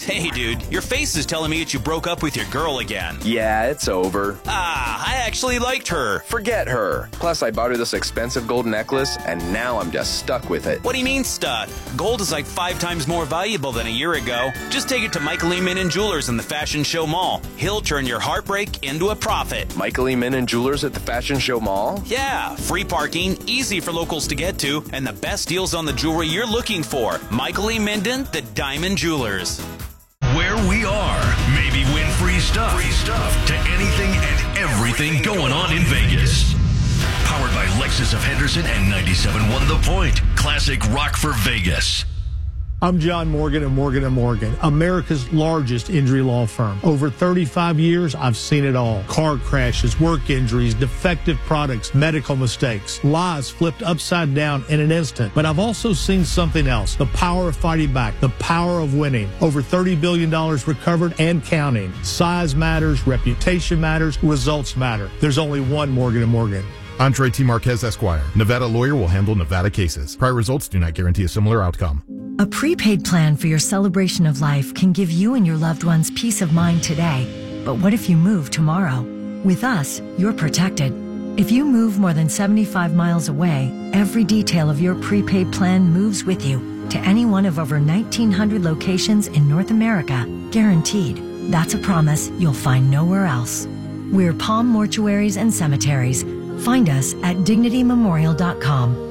Hey, dude, your face is telling me that you broke up with your girl again. Yeah, it's over. I actually liked her. Forget her. Plus, I bought her this expensive gold necklace, and now I'm just stuck with it. What do you mean stuck? Gold is like 5 times more valuable than a year ago. Just take it to Michael E. Minnan Jewelers in the Fashion Show Mall. He'll turn your heartbreak into a profit. Michael E. Minnan Jewelers at the Fashion Show Mall? Yeah, free parking, easy for locals to get to, and the best deals on the jewelry you're looking for. Michael E. Minnan, the Diamond Jewelers. Where we are, maybe win free stuff to anything and everything going on in Vegas. Powered by Lexus of Henderson and 97.1 The Point. Classic rock for Vegas. I'm John Morgan of Morgan & Morgan, America's largest injury law firm. Over 35 years, I've seen it all. Car crashes, work injuries, defective products, medical mistakes, lives flipped upside down in an instant. But I've also seen something else, the power of fighting back, the power of winning. Over $30 billion recovered and counting. Size matters, reputation matters, results matter. There's only one Morgan & Morgan. Andre T. Marquez, Esquire. Nevada lawyer will handle Nevada cases. Prior results do not guarantee a similar outcome. A prepaid plan for your celebration of life can give you and your loved ones peace of mind today. But what if you move tomorrow? With us, you're protected. If you move more than 75 miles away, every detail of your prepaid plan moves with you to any one of over 1,900 locations in North America, guaranteed. That's a promise you'll find nowhere else. We're Palm Mortuaries and Cemeteries. Find us at dignitymemorial.com.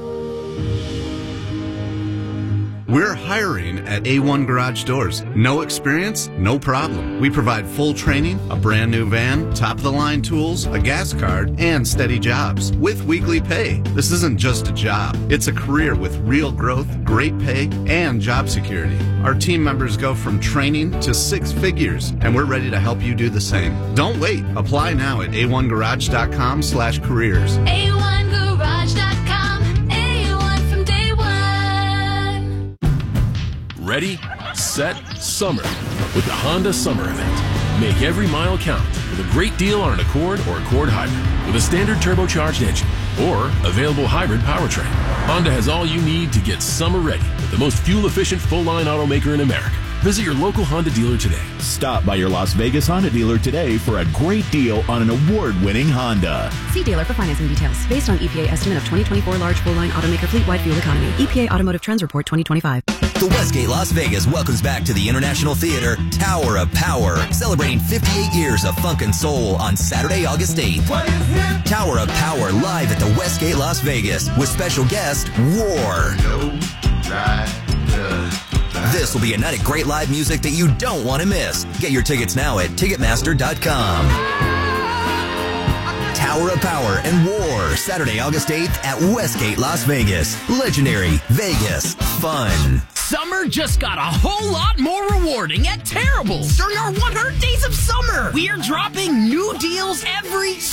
We're hiring at A1 Garage Doors. No experience? No problem. We provide full training, a brand new van, top-of-the-line tools, a gas card, and steady jobs with weekly pay. This isn't just a job. It's a career with real growth, great pay, and job security. Our team members go from training to 6 figures, and we're ready to help you do the same. Don't wait. Apply now at a1garage.com/careers. A1garage.com. A1 from day one. Ready, set, summer with the Honda Summer Event. Make every mile count with a great deal on an Accord or Accord Hybrid with a standard turbocharged engine or available hybrid powertrain. Honda has all you need to get summer ready with the most fuel-efficient full-line automaker in America. Visit your local Honda dealer today. Stop by your Las Vegas Honda dealer today for a great deal on an award-winning Honda. See dealer for financing details. Based on EPA estimate of 2024 large full-line automaker fleet-wide fuel economy. EPA Automotive Trends Report 2025. The Westgate Las Vegas welcomes back to the International Theater Tower of Power, celebrating 58 years of funk and soul on Saturday, August 8th. Tower of Power live at the Westgate Las Vegas with special guest War. This will be a night of great live music that you don't want to miss. Get your tickets now at Ticketmaster.com. Tower of Power and War, Saturday, August 8th at Westgate Las Vegas. Legendary Vegas fun. Summer just got a whole lot more rewarding at Terribles during our 100 Days of Summer. We are dropping new deals every